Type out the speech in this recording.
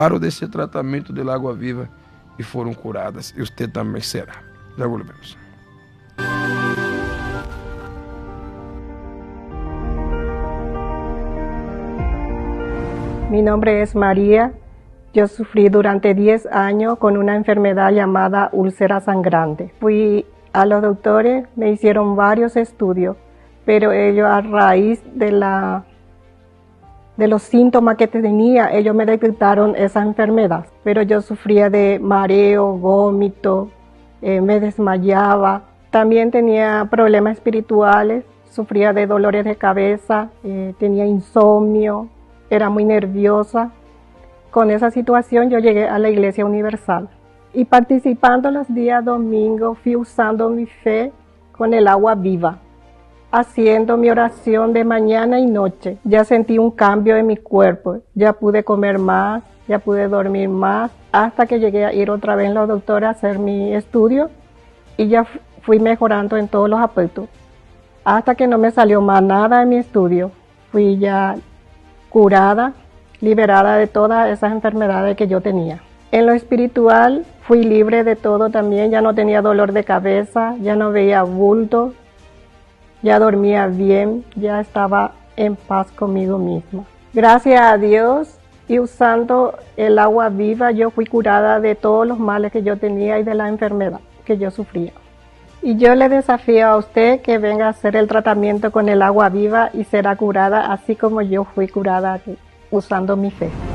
participaram desse tratamento de água viva e foram curadas. E você também será. Já volvemos. Mi nombre es María. Yo sufrí durante 10 años con una enfermedad llamada úlcera sangrante. Fui a los doctores, me hicieron varios estudios, pero ellos a raíz de los síntomas que tenía, ellos me detectaron esa enfermedad. Pero yo sufría de mareo, vómito, me desmayaba. También tenía problemas espirituales, sufría de dolores de cabeza, tenía insomnio, era muy nerviosa. Con esa situación yo llegué a la Iglesia Universal y participando los días domingos fui usando mi fe con el agua viva, haciendo mi oración de mañana y noche. Ya sentí un cambio en mi cuerpo, ya pude comer más, ya pude dormir más, hasta que llegué a ir otra vez a la doctora a hacer mi estudio y ya fui mejorando en todos los aspectos. Hasta que no me salió más nada en mi estudio, fui ya curada, liberada de todas esas enfermedades que yo tenía. En lo espiritual fui libre de todo también, ya no tenía dolor de cabeza, ya no veía bulto, ya dormía bien, ya estaba en paz conmigo misma. Gracias a Dios y usando el agua viva yo fui curada de todos los males que yo tenía y de la enfermedad que yo sufría. Y yo le desafío a usted que venga a hacer el tratamiento con el agua viva y será curada así como yo fui curada aquí, usando mi fe.